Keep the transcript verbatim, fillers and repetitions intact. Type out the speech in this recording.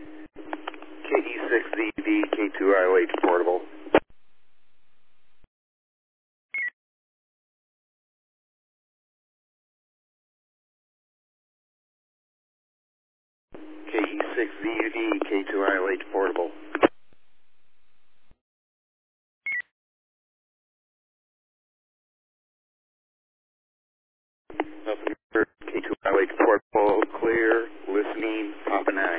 K E six Z D, K two I O H portable. K E six Z D, K two I O H portable. Nothing. K two I O H portable, clear, listening, popping action.